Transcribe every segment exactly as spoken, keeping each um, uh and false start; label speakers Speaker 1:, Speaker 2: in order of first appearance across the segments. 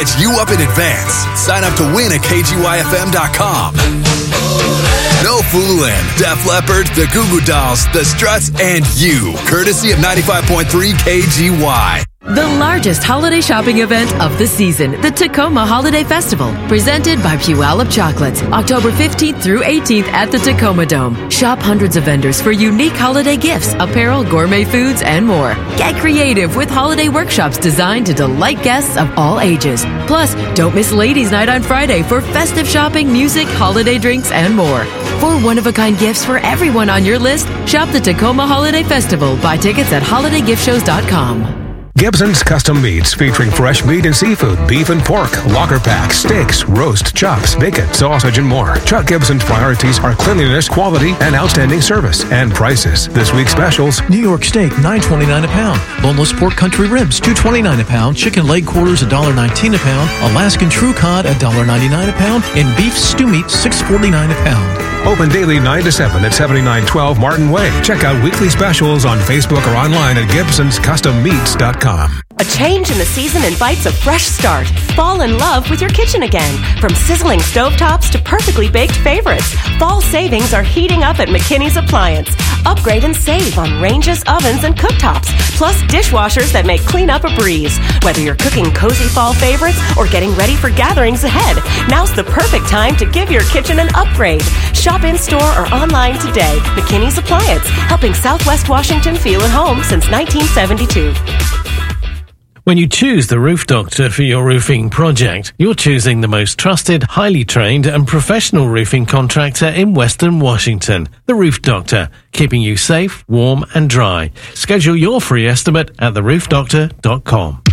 Speaker 1: It's you up in advance. Sign up to win at K G Y F M dot com. No fooling. Def Leppard, the Goo Goo Dolls, the Struts, and you. Courtesy of ninety-five point three K G Y.
Speaker 2: The largest holiday shopping event of the season, the Tacoma Holiday Festival, presented by Puyallup Chocolates, October fifteenth through eighteenth at the Tacoma Dome. Shop hundreds of vendors for unique holiday gifts, apparel, gourmet foods, and more. Get creative with holiday workshops designed to delight guests of all ages. Plus, don't miss Ladies' Night on Friday for festive shopping, music, holiday drinks, and more. For one-of-a-kind gifts for everyone on your list, shop the Tacoma Holiday Festival. Buy tickets at holiday gift shows dot com.
Speaker 3: Gibson's Custom Meats, featuring fresh meat and seafood, beef and pork, locker pack, steaks, roast, chops, bacon, sausage, and more. Chuck Gibson's priorities are cleanliness, quality, and outstanding service and prices. This week's specials:
Speaker 4: New York steak, nine twenty-nine a pound. Boneless pork country ribs, two twenty-nine a pound. Chicken leg quarters, one nineteen a pound. Alaskan true cod, one ninety-nine a pound. And beef stew meat, six forty-nine a pound.
Speaker 3: Open daily nine to seven at seventy-nine twelve Martin Way. Check out weekly specials on Facebook or online at Gibsons Custom Meats dot com.
Speaker 5: A change in the season invites a fresh start. Fall in love with your kitchen again. From sizzling stovetops to perfectly baked favorites, fall savings are heating up at McKinney's Appliance. Upgrade and save on ranges, ovens, and cooktops, plus dishwashers that make cleanup a breeze. Whether you're cooking cozy fall favorites or getting ready for gatherings ahead, now's the perfect time to give your kitchen an upgrade. Shop in-store or online today. McKinney's Appliance, helping Southwest Washington feel at home since nineteen seventy-two.
Speaker 6: When you choose the Roof Doctor for your roofing project, you're choosing the most trusted, highly trained and professional roofing contractor in Western Washington. The Roof Doctor, keeping you safe, warm and dry. Schedule your free estimate at the roof doctor dot com.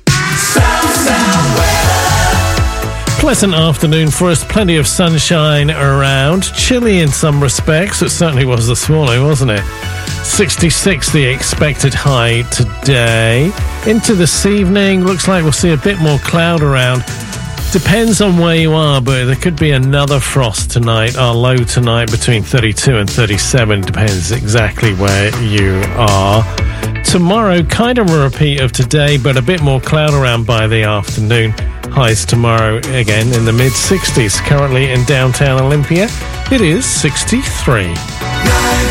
Speaker 6: Pleasant afternoon for us, plenty of sunshine around. Chilly in some respects, it certainly was this morning, wasn't it? sixty-six the expected high today. Into this evening, looks like we'll see a bit more cloud around. Depends on where you are, but there could be another frost tonight. Our low tonight between thirty-two and thirty-seven, depends exactly where you are. Tomorrow, kind of a repeat of today, but a bit more cloud around by the afternoon. Highs tomorrow again in the mid-sixties. Currently in downtown Olympia, it is sixty-three.